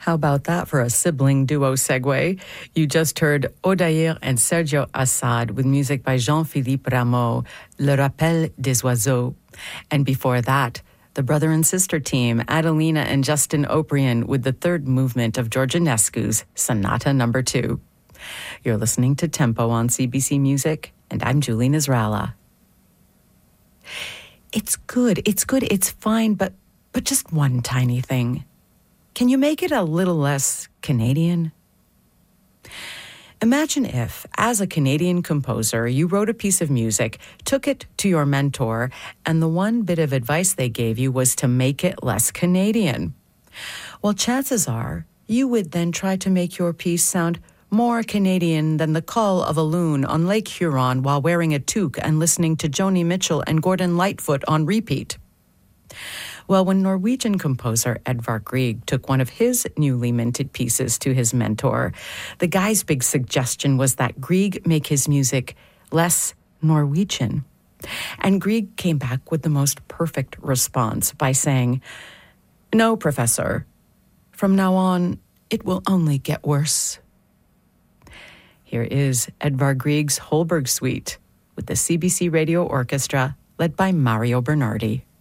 How about that for a sibling duo segue? You just heard Odair and Sergio Assad with music by Jean-Philippe Rameau, Le Rappel des Oiseaux. And before that, the brother and sister team, Adelina and Justin Oprian, with the third movement of Georginescu's Sonata No. 2. You're listening to Tempo on CBC Music, and I'm Julie Nasrallah. It's good, it's fine, but just one tiny thing. Can you make it a little less Canadian? Imagine if, as a Canadian composer, you wrote a piece of music, took it to your mentor, and the one bit of advice they gave you was to make it less Canadian. Well, chances are you would then try to make your piece sound more Canadian than the call of a loon on Lake Huron while wearing a toque and listening to Joni Mitchell and Gordon Lightfoot on repeat. Well, when Norwegian composer Edvard Grieg took one of his newly minted pieces to his mentor, the guy's big suggestion was that Grieg make his music less Norwegian. And Grieg came back with the most perfect response by saying, "No, Professor. From now on, it will only get worse." Here is Edvard Grieg's Holberg Suite with the CBC Radio Orchestra, led by Mario Bernardi.